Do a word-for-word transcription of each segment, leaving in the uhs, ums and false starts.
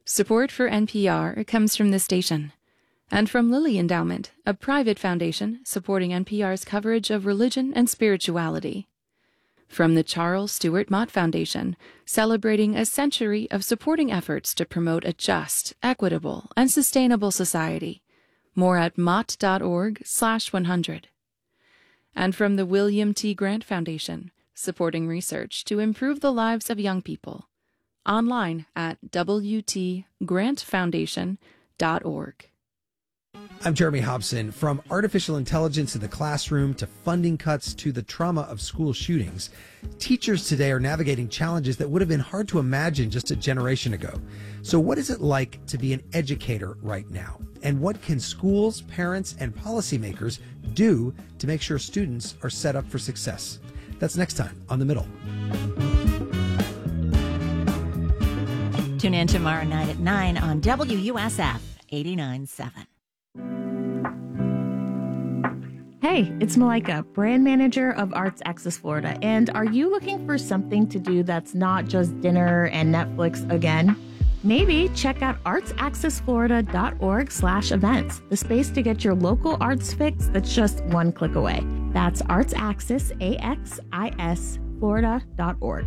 Support for N P R comes from this station and from Lilly Endowment, a private foundation supporting N P R's coverage of religion and spirituality. From the Charles Stewart Mott Foundation, celebrating a century of supporting efforts to promote a just, equitable, and sustainable society. More at mott.org slash 100. And from the William T. Grant Foundation, supporting research to improve the lives of young people. Online at w t grant foundation dot org. I'm Jeremy Hobson. From artificial intelligence in the classroom to funding cuts to the trauma of school shootings, teachers today are navigating challenges that would have been hard to imagine just a generation ago. So what is it like to be an educator right now? And what can schools, parents, and policymakers do to make sure students are set up for success? That's next time on The Middle. Tune in tomorrow night at nine on W U S F eighty-nine point seven. Hey, it's Malika, brand manager of Arts Axis Florida. And are you looking for something to do that's not just dinner and Netflix again? Maybe check out artsaccessflorida.org slash events, the space to get your local arts fix that's just one click away. That's artsaccess, A X I S, Florida dot org.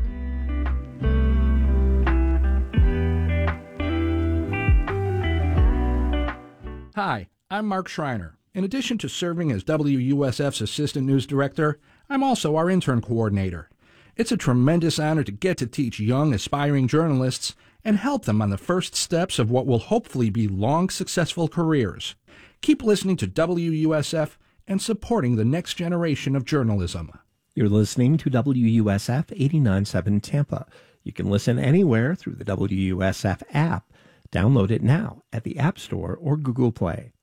Hi, I'm Mark Schreiner. In addition to serving as W U S F's Assistant News Director, I'm also our Intern Coordinator. It's a tremendous honor to get to teach young, aspiring journalists and help them on the first steps of what will hopefully be long, successful careers. Keep listening to W U S F and supporting the next generation of journalism. You're listening to W U S F eighty-nine point seven Tampa. You can listen anywhere through the W U S F app. Download it now at the App Store or Google Play.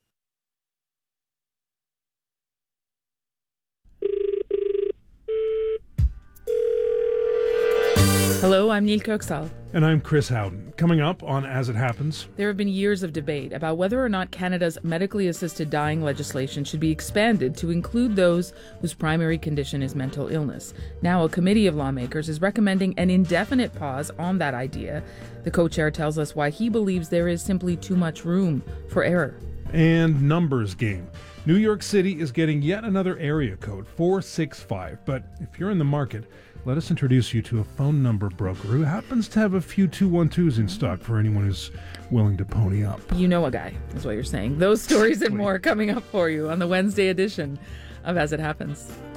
Hello, I'm Neil Kirksall. And I'm Chris Howden. Coming up on As It Happens. There have been years of debate about whether or not Canada's medically assisted dying legislation should be expanded to include those whose primary condition is mental illness. Now, a committee of lawmakers is recommending an indefinite pause on that idea. The co-chair tells us why he believes there is simply too much room for error. And numbers game. New York City is getting yet another area code, four six five. But if you're in the market, let us introduce you to a phone number broker who happens to have a few two one twos in stock for anyone who's willing to pony up. You know a guy, is what you're saying. Those stories and more coming up for you on the Wednesday edition of As It Happens.